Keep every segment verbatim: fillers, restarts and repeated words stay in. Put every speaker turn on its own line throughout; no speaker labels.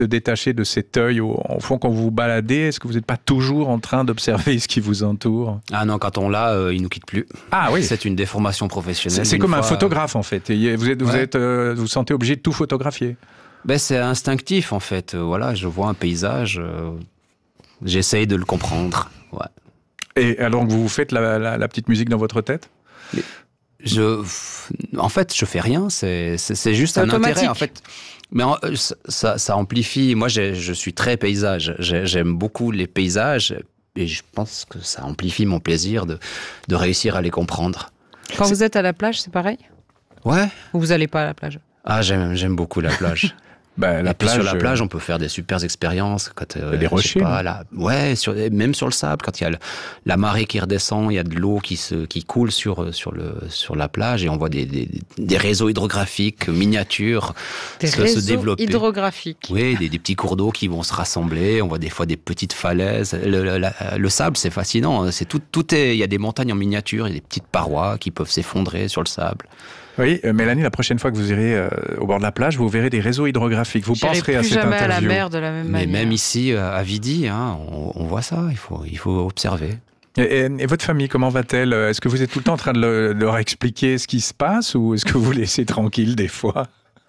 de détacher de cet œil au, au fond quand vous vous baladez? Est-ce que vous n'êtes pas toujours en train d'observer ce qui vous entoure?
Ah non, quand on l'a, euh, il nous quitte plus.
Ah oui.
C'est une déformation professionnelle.
C'est, c'est comme
fois...
un photographe en fait. Et vous êtes, vous
ouais.
êtes, euh, vous vous sentez obligé de tout photographier?
Ben, c'est instinctif en fait. Euh, voilà, je vois un paysage, euh, j'essaye de le comprendre. Ouais.
Et alors que vous faites la, la, la petite musique dans votre tête?
Mais je, en fait, je fais rien. C'est, c'est, c'est juste
c'est
un
automatique.
intérêt en fait. Mais en, ça, ça amplifie. Moi, j'ai, je suis très paysage. J'ai, j'aime beaucoup les paysages et je pense que ça amplifie mon plaisir de, de réussir à les comprendre.
Quand
c'est...
vous êtes à la plage, c'est pareil?
Ouais.
Ou vous n'allez pas à la plage?
Ah, j'aime, j'aime beaucoup la plage.
Ben, la
et puis
plage,
sur la plage, on peut faire des super expériences. Quand, euh,
des rochers.
Pas, là, ouais, sur, même sur le sable, quand il y a le, la marée qui redescend, il y a de l'eau qui, se, qui coule sur, sur, le, sur la plage et on voit des, des, des réseaux hydrographiques miniatures
des
se,
réseaux
se développer.
hydrographiques.
Oui, des, des petits cours d'eau qui vont se rassembler. On voit des fois des petites falaises. Le, le, la, le sable, c'est fascinant. C'est tout, tout est, il y a des montagnes en miniature, il y a des petites parois qui peuvent s'effondrer sur le sable.
Oui, euh, Mélanie, la prochaine fois que vous irez euh, au bord de la plage, vous verrez des réseaux hydrographiques. Vous
J'irai
penserez à
plus
cette
jamais
interview.
à la mer de la même
Mais
manière.
même ici, à Vidi, hein, on, on voit ça. Il faut, il faut observer.
Et, et, et votre famille, comment va-t-elle? Est-ce que vous êtes tout le temps en train de, le, de leur expliquer ce qui se passe ou est-ce que vous laissez tranquille des fois?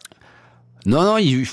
Non, non, il...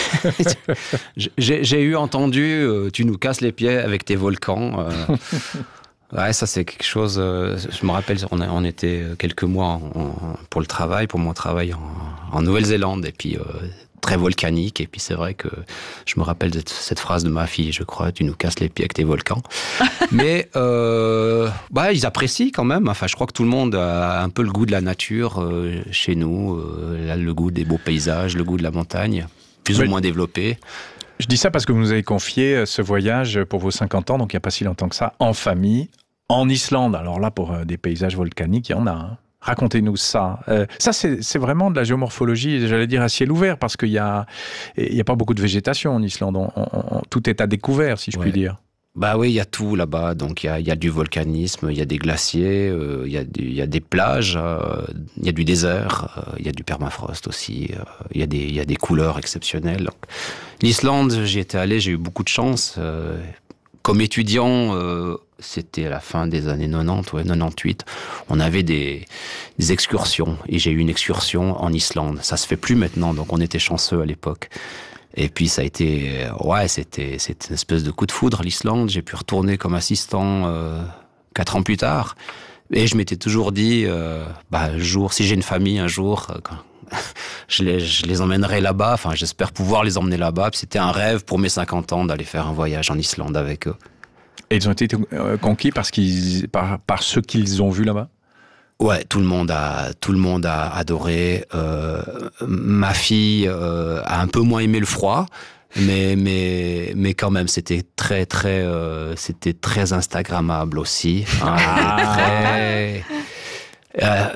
j'ai, j'ai eu entendu euh, tu nous casses les pieds avec tes volcans. Euh... Ouais, ça c'est quelque chose. Euh, je me rappelle, on, a, on était quelques mois en, en, pour le travail, pour mon travail en, en Nouvelle-Zélande, et puis euh, très volcanique. Et puis c'est vrai que je me rappelle de cette phrase de ma fille, je crois, tu nous casses les pieds avec tes volcans. Mais euh, bah ils apprécient quand même. Enfin, je crois que tout le monde a un peu le goût de la nature euh, chez nous, euh, là, le goût des beaux paysages, le goût de la montagne, plus oui. ou moins développé.
Je dis ça parce que vous nous avez confié ce voyage pour vos cinquante ans, donc il n'y a pas si longtemps que ça, en famille, en Islande. Alors là, pour des paysages volcaniques, il y en a. Hein. Racontez-nous ça. Euh, ça, c'est, c'est vraiment de la géomorphologie, j'allais dire à ciel ouvert, parce qu'il n'y a, il y a pas beaucoup de végétation en Islande. On, on, on, tout est à découvert, si je ouais. puis dire.
Bah oui, il y a tout là-bas. Donc il y a, y a du volcanisme, il y a des glaciers, il euh, y, y a des plages, il euh, y a du désert, il euh, y a du permafrost aussi. Il euh, y a des, il y a des couleurs exceptionnelles. Donc, l'Islande, j'y étais allé, j'ai eu beaucoup de chance. Euh, comme étudiant, euh, c'était à la fin des années quatre-vingt-dix, ouais, quatre-vingt-dix-huit. On avait des, des excursions et j'ai eu une excursion en Islande. Ça se fait plus maintenant, donc on était chanceux à l'époque. Et puis ça a été, ouais, c'était, c'était une espèce de coup de foudre, l'Islande. J'ai pu retourner comme assistant euh, quatre ans plus tard. Et je m'étais toujours dit, euh, bah, un jour, si j'ai une famille, un jour, euh, quand je, les, je les emmènerai là-bas. Enfin, j'espère pouvoir les emmener là-bas. Puis c'était un rêve pour mes cinquante ans d'aller faire un voyage en Islande avec eux.
Et ils ont été conquis parce qu'ils, par, par ce qu'ils ont vu là-bas?
Ouais, tout le monde a, tout le monde a adoré. Euh, ma fille euh, a un peu moins aimé le froid, mais mais mais quand même, c'était très très, euh, c'était très instagrammable aussi. Hein, très, euh,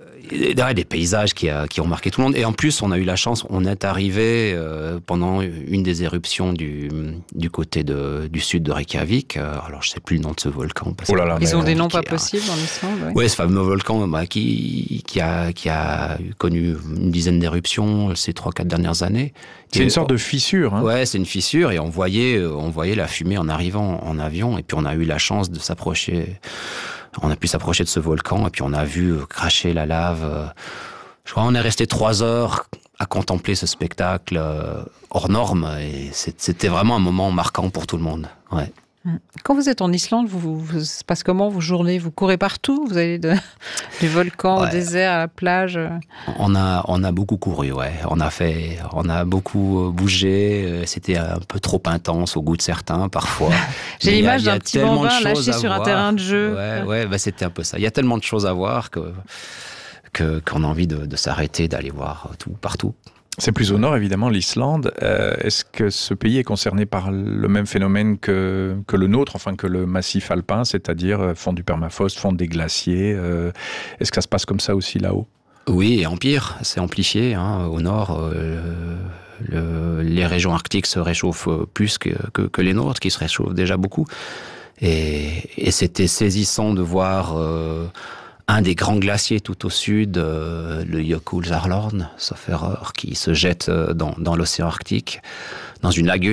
des paysages qui, a, qui ont marqué tout le monde. Et en plus, on a eu la chance, on est arrivé euh, pendant une des éruptions du, du côté de, du sud de Reykjavik. Alors, je ne sais plus le nom de ce volcan. Parce
oh là là,
Ils ont des noms
qui
pas
a,
possibles en Islande. Oui,
ouais, ce fameux volcan bah, qui, qui, a, qui a connu une dizaine d'éruptions ces trois quatre dernières années.
C'est et une sorte on, de fissure. Hein.
Ouais, c'est une fissure. Et on voyait, on voyait la fumée en arrivant en avion. Et puis, on a eu la chance de s'approcher... On a pu s'approcher de ce volcan et puis on a vu cracher la lave. Je crois qu'on est resté trois heures à contempler ce spectacle hors norme et c'était vraiment un moment marquant pour tout le monde. Ouais.
Quand vous êtes en Islande, vous, vous se passe comment vos journées? Vous courez partout? Vous allez de, du volcan ouais. au désert à la plage?
On a, on a beaucoup couru, ouais. On a fait, on a beaucoup bougé. C'était un peu trop intense au goût de certains, parfois.
J'ai Mais l'image d'un petit bambin lâché sur voir. un terrain de jeu.
Ouais, ouais, bah c'était un peu ça. Il y a tellement de choses à voir que, que, qu'on a envie de, de s'arrêter, d'aller voir tout, partout.
C'est plus au nord, évidemment, l'Islande. Euh, est-ce que ce pays est concerné par le même phénomène que, que le nôtre, enfin que le massif alpin, c'est-à-dire fonte du permafrost, fonte des glaciers euh, Est-ce que ça se passe comme ça aussi là-haut?
Oui, et en pire, c'est amplifié. Hein, au nord, euh, le, les régions arctiques se réchauffent plus que, que, que les nôtres, qui se réchauffent déjà beaucoup. Et, et c'était saisissant de voir... Euh, un des grands glaciers tout au sud, euh, le Jökulsárlón, sauf erreur, qui se jette dans, dans l'océan Arctique. dans une lagune.